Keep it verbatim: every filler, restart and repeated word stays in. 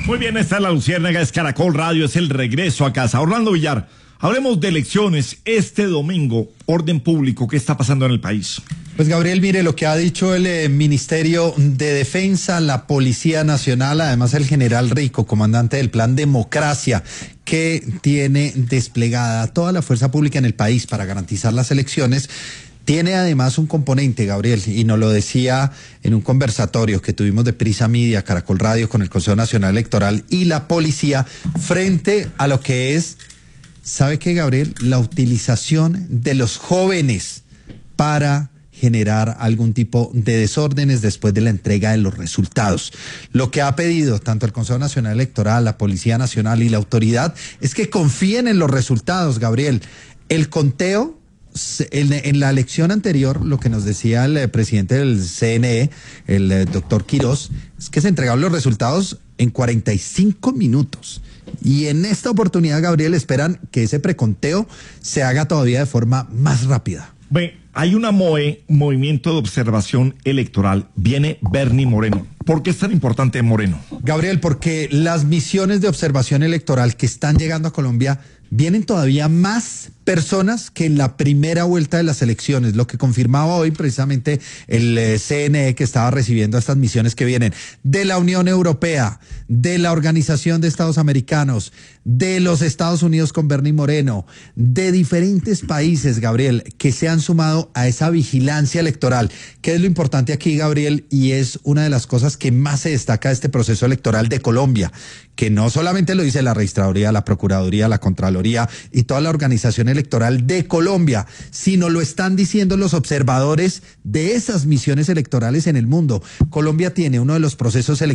Muy bien, esta es la Luciérnaga, es Caracol Radio, es el regreso a casa. Orlando Villar, hablemos de elecciones este domingo, orden público, ¿qué está pasando en el país? Pues Gabriel, mire lo que ha dicho el eh, Ministerio de Defensa, la Policía Nacional, además el general Rico, comandante del Plan Democracia, que tiene desplegada toda la fuerza pública en el país para garantizar las elecciones. Tiene además un componente, Gabriel, y nos lo decía en un conversatorio que tuvimos de Prisa Media, Caracol Radio, con el Consejo Nacional Electoral y la policía, frente a lo que es, ¿sabe qué, Gabriel? La utilización de los jóvenes para generar algún tipo de desórdenes después de la entrega de los resultados. Lo que ha pedido tanto el Consejo Nacional Electoral, la Policía Nacional y la autoridad es que confíen en los resultados, Gabriel. El conteo, en, en la elección anterior, lo que nos decía el eh, presidente del C N E, el eh, doctor Quirós, es que se entregaron los resultados en cuarenta y cinco minutos. Y en esta oportunidad, Gabriel, esperan que ese preconteo se haga todavía de forma más rápida. Bueno, hay una M O E, Movimiento de Observación Electoral, viene Bernie Moreno. ¿Por qué es tan importante Moreno? Gabriel, porque las misiones de observación electoral que están llegando a Colombia vienen todavía más personas que en la primera vuelta de las elecciones, lo que confirmaba hoy precisamente el eh, C N E, que estaba recibiendo estas misiones que vienen de la Unión Europea, de la Organización de Estados Americanos, de los Estados Unidos con Bernie Moreno, de diferentes países, Gabriel, que se han sumado a esa vigilancia electoral. ¿Qué es lo importante aquí, Gabriel? Y es una de las cosas que más se destaca de este proceso electoral de Colombia, que no solamente lo dice la Registraduría, la Procuraduría, la Contraloría y toda la organización electoral de Colombia, sino lo están diciendo los observadores de esas misiones electorales en el mundo. Colombia tiene uno de los procesos electorales